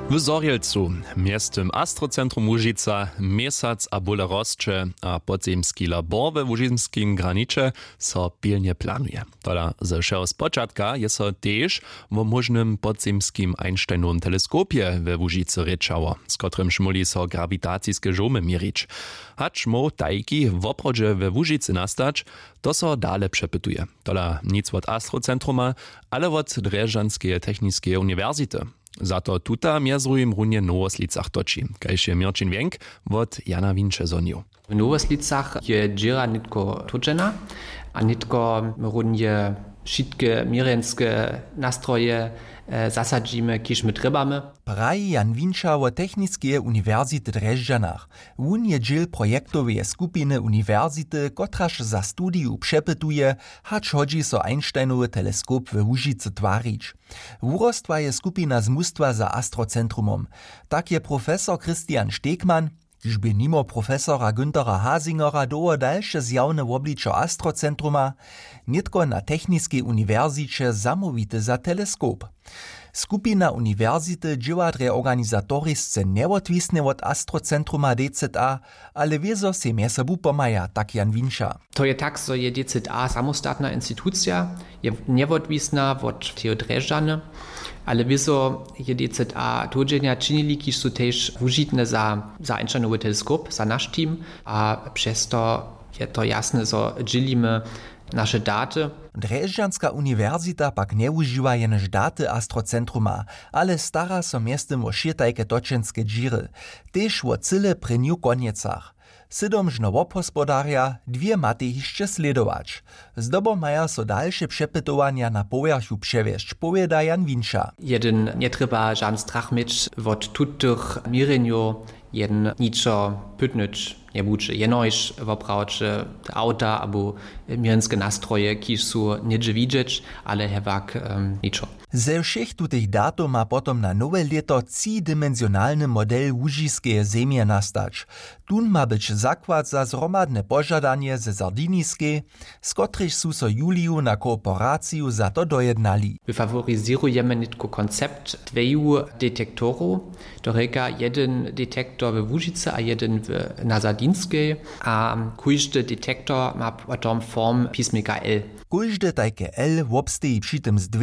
W Zorielcu, miestem Astrocentrum Łužica, měsac a bóle rostče a podzemski labor we łužickim granicze so pilnie planuje. Tola ze všeho spočatka je so tež o možnym podzemskim Einsteinovym teleskopie we Łužicy rečało, z kotrym šmuli so grawitacijske žomy mirić. Hacz mo tajki w oprodze we Łužicy nastać, to so dale przepytuje. Tola nic od Astrocentruma, ale od Drežanskiej Techniskiej Uniwersity. Za to tuta mjezrujem runje Nowoslicach toči, kajž je Mirčin Wenk od Jana Winče zonil. W Nowoslicach je dżera nitko točena, a nitko runje wszystkie mirenske nastroje zasadzimy, kiż my trebamy. Praji Jan Winča o Techniskiej Uniwersity Drežďanach. Wun je dżil projektowej skupiny uniwersity, kotraż za studiu przepytuje, hacz hodzi so Einsteinowy teleskop w Łužicy twarić. Wurostwa je skupina z mustwa za Astrocentrumom. Tak je profesor Christian Stegmann, kiż by nimo profesora Günthera Hasingera doło dalsze zjawne wobliczo Astrocentruma, nitko na Techniskiej Uniwersycie zamówity za teleskop. Skupina uniwersity dzieła dre organizatorisce niewotwisne od Astrocentruma DZA, ale wiezo se mjesebu pomaja, tak Jan Winča. To je tak, so je DZA samostatna instytucja, je niewotwisna od teo Drežďany, ale wiezo je DZA todzenia czynili, kiż su też wužitne za Einsteinowy teleskop, za nasz team, a przez to je to jasne, so dzielimy naše daty. Drežďanská univerzita pak neužíva jenež daty Astrocentruma, ale stara so miestem o širtajke točenske džíry, tež o cyle pri nju konjecach. Sydomžno obhospodarja, dwie maty hišće sledować. Zdobo maja so dalsze przepytowania na powerchu przewieszć, powieda Jan Winča. Jeden nie treba żan strach mieć od tutych mirenju, jeden niczo pytnyć nie buczy. Jenoś woprawcze auta albo mirenske nastroje, kiż su niedże widzieć, ale hewak niczo. Ze všech tutych datów ma potom na nowe leto tridimensjonalny model łužiskeje zemje nastać. Tun ma być zakład za zromadne pożadanie ze Sardiniskiej, z których su so Juliju na kooperaciju za to dojednali. My favorizujemy nitko koncept dweju detektorów, to reka jeden detektor w Łužicy a jeden na Sardinskiej, a każdy detektor ma potom form pismika L. Każdy tajke L wobsteji przy tym z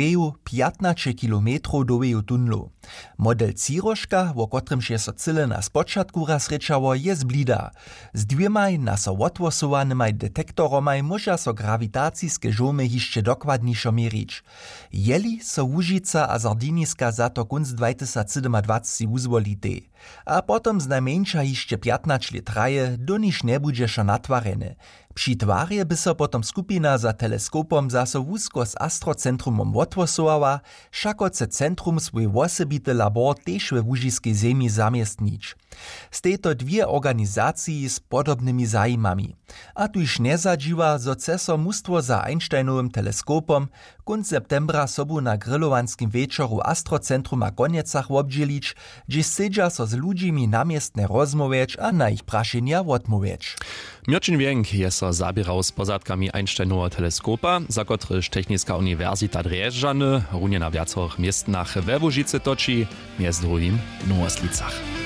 2-15 km doweju tunlu. Model Ciroška, o kotrym się so cyle na spočatku raz rečało, je zblida. Z dwiemaj na so otwosowanymi detektoromaj może so grawitacijske žomy hišće dokładniejszo mierzyć. Jeli so Łužica a Sardiniska za to kunc 2027 uzwolite. A potom znajmniejsza hišće 15 let traje, do niż nie bude šo natwarene. Przy twarje by so potom skupina za teleskopom zaso wusko z Astrocentrumom otwosowała, šakoce centrum swój osobity labor tež we łužiskej zemi zamiestnić. Z tejto dwie organizaciji z podobnymi zajimami. A tuž nezadžiwa, zo ceso mustwo za Einsteinowym teleskopom kunc septembra sobu na grillowanskim wieczoru Astrocentruma Konjecach obdzielić, gdzie sedźa so z ludźmi namiestne rozmowieć a na ich praszenia odmowieć. Mirčin Wenk je so zabierał z pozadkami Einsteinova teleskopa, za kotryż Technická Uniwersita Drežďany runje na viacorych miestnach we Łužicy toči, między drugim w Nowoslicach.